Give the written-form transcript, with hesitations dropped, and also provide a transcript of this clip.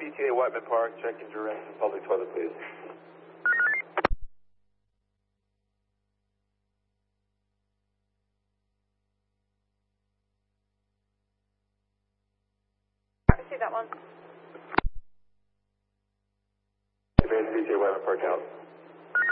ETA Whiteman Park, check endurance and public toilet, please. I see that one. Advance ETA Whiteman Park out.